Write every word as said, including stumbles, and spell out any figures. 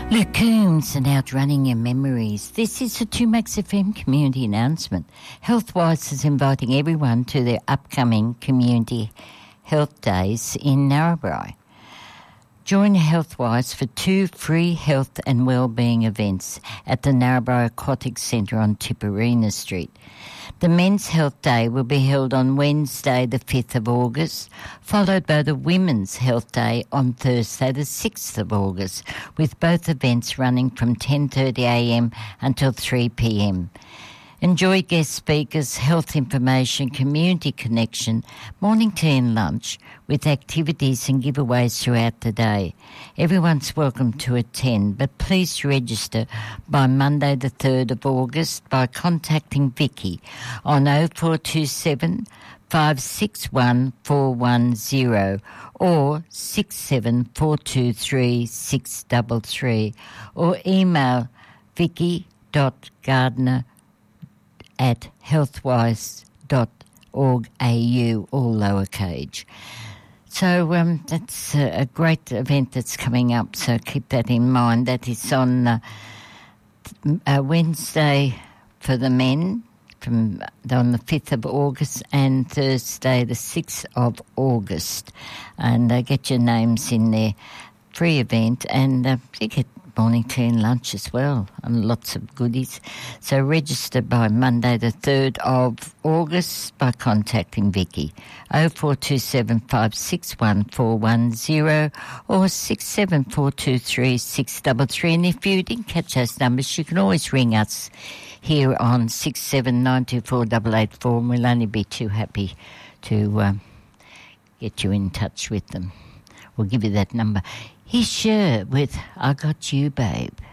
Luke Coombs and Outrunning Your Memories. This is a two Max F M community announcement. Healthwise is inviting everyone to their upcoming community health days in Narrabri. Join Healthwise for two free health and wellbeing events at the Narrabri Aquatic Centre on Tipperina Street. The Men's Health Day will be held on Wednesday the fifth of August, followed by the Women's Health Day on Thursday the sixth of August, with both events running from ten thirty a m until three p m. Enjoy guest speakers, health information, community connection, morning tea and lunch, with activities and giveaways throughout the day. Everyone's welcome to attend, but please register by Monday the third of August by contacting Vicky on oh four two seven, five six one, four one zero or six seven four two three, six three three or email vicky.gardner at healthwise dot org dot a u, all lowercase. So um, that's a, a great event that's coming up, so keep that in mind. That is on uh, uh, Wednesday for the men, from on the fifth of August, and Thursday the sixth of August. And uh, get your names in there. Free event, and uh, you get morning tea and lunch as well, and lots of goodies. So register by Monday the third of August by contacting Vicky. oh four two seven, five six one, four one zero or six seven four two three, six three three. And if you didn't catch those numbers, you can always ring us here on six seven nine two four eight eight four, and we'll only be too happy to um, get you in touch with them. We'll give you that number. Here's Cher with I Got You, Babe.